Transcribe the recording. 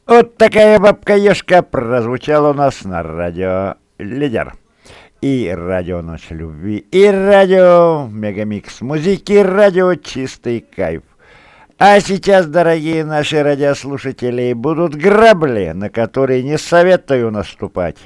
Вот такая бабка-ешка прозвучала у нас на радио «Лидер». И радио «Ночь любви», и радио «Мегамикс музыки», и радио «Чистый кайф». А сейчас, дорогие наши радиослушатели, будут грабли, на которые не советую наступать.